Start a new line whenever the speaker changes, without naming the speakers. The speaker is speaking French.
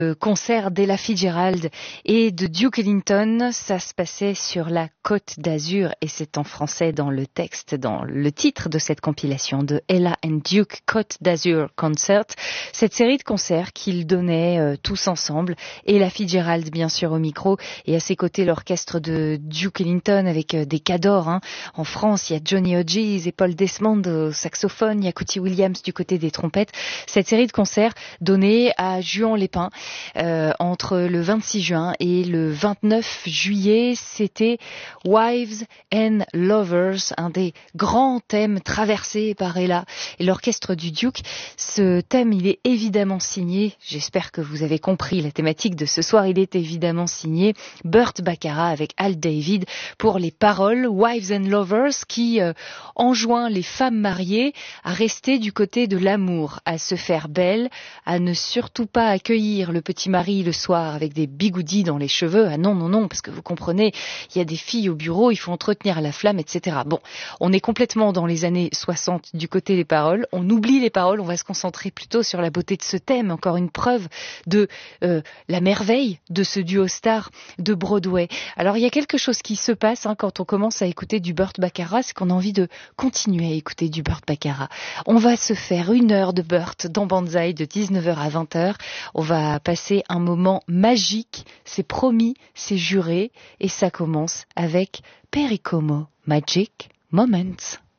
Concert d'Ella Fitzgerald et de Duke Ellington. Ça se passait sur la Côte d'Azur et c'est en français dans le texte, dans le titre de cette compilation de Ella and Duke Côte d'Azur Concert. Cette série de concerts qu'ils donnaient tous ensemble. Ella Fitzgerald bien sûr au micro et à ses côtés l'orchestre de Duke Ellington avec des cadors. En France, il y a Johnny Hodges et Paul Desmond au saxophone, il y a Cootie Williams du côté des trompettes. Cette série de concerts donnée à Juan-les-Pins entre le 26 juin et le 29 juillet, c'était Wives and Lovers, un des grands thèmes traversés par Ella et l'orchestre du Duke. Ce thème, il est évidemment signé, j'espère que vous avez compris la thématique de ce soir, il est évidemment signé Burt Bacharach avec Al David pour les paroles. Wives and Lovers qui enjoint les femmes mariées à rester du côté de l'amour, à se faire belle, à ne surtout pas accueillir le petit mari le soir avec des bigoudis dans les cheveux. Ah non, non, non, parce que vous comprenez, il y a des filles au bureau, il faut entretenir la flamme, etc. Bon, on est complètement dans les années 60 du côté des paroles. On oublie les paroles, on va se concentrer plutôt sur la beauté de ce thème. Encore une preuve de la merveille de ce duo star de Broadway. Alors il y a quelque chose qui se passe quand on commence à écouter du Burt Bacharach, c'est qu'on a envie de continuer à écouter du Burt Bacharach. On va se faire 1 heure de Burt dans Banzai de 19h à 20h. On va passer un moment magique, c'est promis, c'est juré, et ça commence avec Perry Como, Magic Moments.